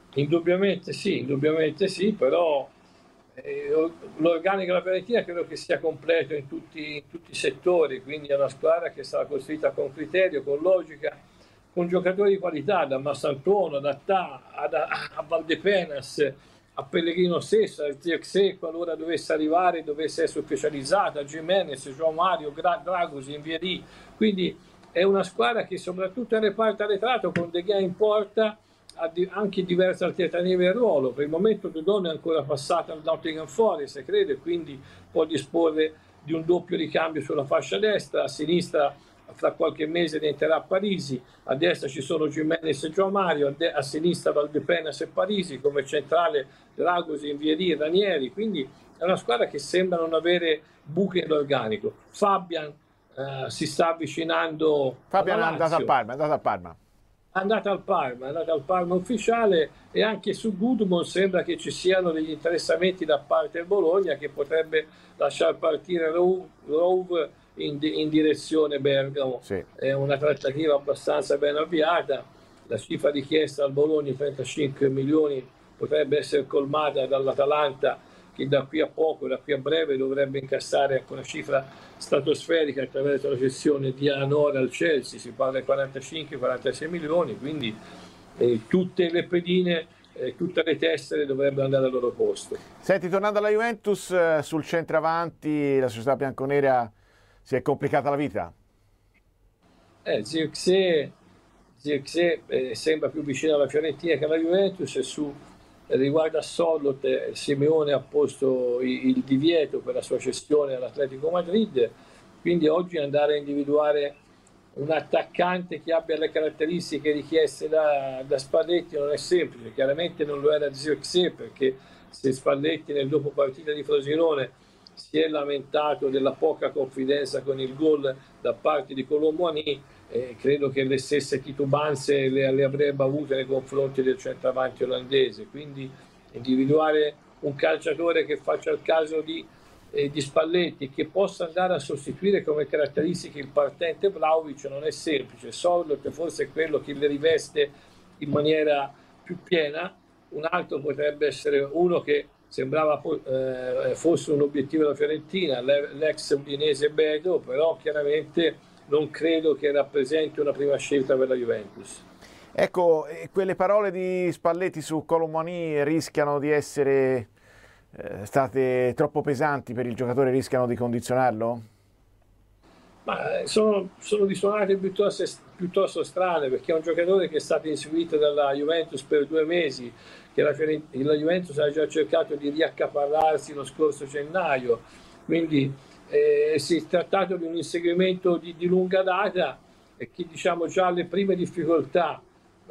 Indubbiamente sì, però l'organico della Fiorentina credo che sia completo in tutti i settori, quindi è una squadra che sarà costruita con criterio, con logica, con giocatori di qualità, da Massantuono, da Tà, a Valdepenas, a Pellegrino stesso, a Zirkzee, qualora dovesse arrivare, dovesse essere specializzata, a Gimenez, João Mario, Dragos, Invieri, quindi è una squadra che soprattutto nel reparto arretrato con De Gea in porta ha anche diverse alternative al ruolo. Per il momento Dodon è ancora passata al Nottingham Forest, credo, e quindi può disporre di un doppio ricambio sulla fascia destra. A sinistra fra qualche mese diventerà Parisi, a destra ci sono Gimenez e João Mario, a sinistra Valdepenas e Parisi, come centrale Dragos, Invieri e Ranieri, quindi è una squadra che sembra non avere buche nell'organico. Fabian si sta avvicinando alla Fabian è andato a Lazio, Parma, è andato a Parma. è andata al Parma ufficiale, e anche su Gudmund sembra che ci siano degli interessamenti da parte del Bologna, che potrebbe lasciar partire Rove in direzione Bergamo. Sì. È una trattativa abbastanza ben avviata, la cifra richiesta al Bologna, 35 milioni, potrebbe essere colmata dall'Atalanta, che da qui a poco, da qui a breve, dovrebbe incassare una cifra stratosferica attraverso la cessione di Anora al Chelsea. Si parla di 45-46 milioni, quindi tutte le pedine, tutte le tessere dovrebbero andare al loro posto. Senti, tornando alla Juventus, sul centravanti la società bianconera si è complicata la vita? Zirkzee sembra più vicino alla Fiorentina che alla Juventus, e riguardo a Solot, Simeone ha posto il divieto per la sua cessione all'Atletico Madrid, quindi oggi andare a individuare un attaccante che abbia le caratteristiche richieste da Spalletti non è semplice. Chiaramente non lo era Zirkzee, perché se Spalletti nel dopo partita di Frosinone si è lamentato della poca confidenza con il gol da parte di Colomboani, credo che le stesse titubanze le avrebbe avute nei confronti del centravanti olandese. Quindi individuare un calciatore che faccia il caso di Spalletti, che possa andare a sostituire come caratteristiche il partente Vlahovic, non è semplice. Solot forse è quello che le riveste in maniera più piena. Un altro potrebbe essere uno che sembrava fosse un obiettivo della Fiorentina, l'ex udinese Beto, però chiaramente non credo che rappresenti una prima scelta per la Juventus. Ecco, quelle parole di Spalletti su Colomboani rischiano di essere state troppo pesanti per il giocatore, rischiano di condizionarlo? Ma sono risonanze piuttosto strane, perché è un giocatore che è stato inseguito dalla Juventus per 2 mesi, che la Juventus ha già cercato di riaccaparrarsi lo scorso gennaio, quindi si è trattato di un inseguimento di lunga data, e che, diciamo, già le prime difficoltà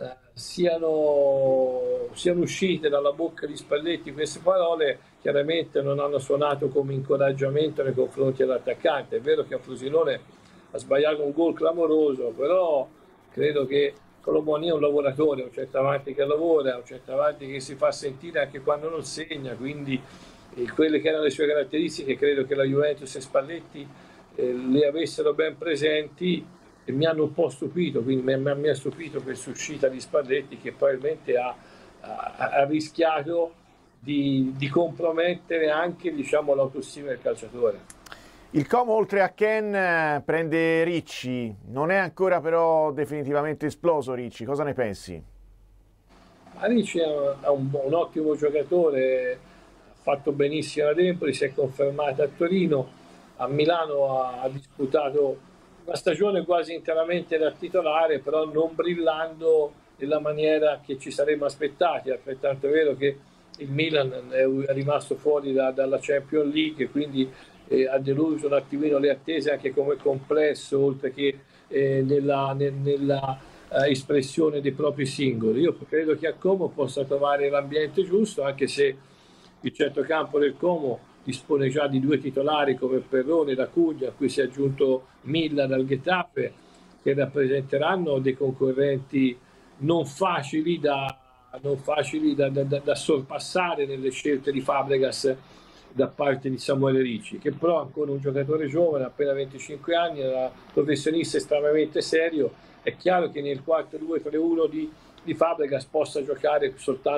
siano uscite dalla bocca di Spalletti queste parole, chiaramente non hanno suonato come incoraggiamento nei confronti dell'attaccante. È vero che a Frosinone ha sbagliato un gol clamoroso, però credo che Colomboani è un lavoratore, un centravanti che lavora, un centravanti che si fa sentire anche quando non segna, quindi quelle che erano le sue caratteristiche credo che la Juventus e Spalletti le avessero ben presenti, e mi hanno un po' stupito, quindi mi ha stupito questa uscita di Spalletti, che probabilmente ha rischiato di compromettere anche, diciamo, l'autostima del calciatore. Il Como, oltre a Ken, prende Ricci, non è ancora però definitivamente esploso Ricci, cosa ne pensi? Ricci è un ottimo giocatore, ha fatto benissimo ad Empoli, si è confermato a Torino, a Milano ha disputato una stagione quasi interamente da titolare, però non brillando nella maniera che ci saremmo aspettati. È altrettanto vero che il Milan è rimasto fuori dalla Champions League, quindi ha deluso un attimino le attese anche come complesso, oltre che nella espressione dei propri singoli. Io credo che a Como possa trovare l'ambiente giusto, anche se il centrocampo del Como dispone già di 2 titolari come Perrone da Cuglia, a cui si è aggiunto Milla dal Getafe, che rappresenteranno dei concorrenti non facili da sorpassare nelle scelte di Fabregas da parte di Samuele Ricci, che però è ancora un giocatore giovane, appena 25 anni, è un professionista estremamente serio. È chiaro che nel 4-2-3-1 di Fabregas possa giocare soltanto